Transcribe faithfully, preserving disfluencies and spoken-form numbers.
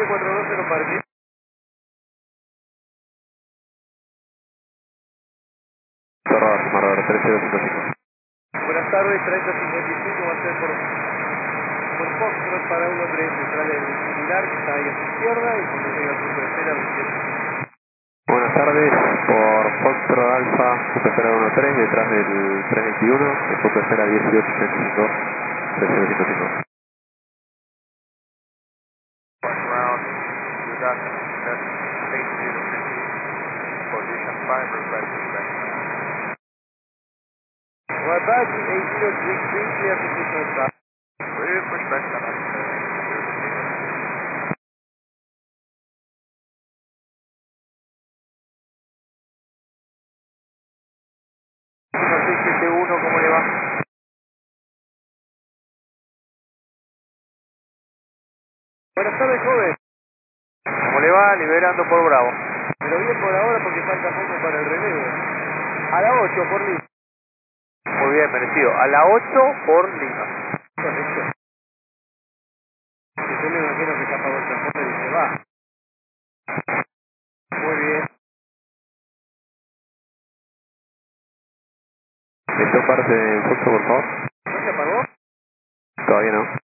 siete cuatro dos cero Parque. Torre Marrador tres cero cinco cinco. Buenas tardes, treinta cincuenta y cinco va a ser por, por Foxtrot para uno tres, central el similar que está ahí a su izquierda y cuando llega al punto de espera veintiocho. Buenas tardes, por Foxtrot Alfa, punto espera uno tres, detrás del tres veintiuno, el punto espera dieciocho ochenta y cinco, tres cero cinco cinco. Ground, reduction, that's eight zero fifty, position five, request dispatch. Right back, eight zero three three, clear position start. With respect to that, seis siete uno, ¿cómo le va? Buenas tardes, joven. ¿cómo le va? Liberando por Bravo. Pero bien por ahora porque falta poco para el relevo. A la ocho, por Lima. Muy bien, merecido. A la ocho por Lima. Correcto. Que yo me imagino que ya pagó el transporte y se va. Muy bien. ¿Esto parte de Foxtrot, por favor? ¿No se apagó? Todavía no.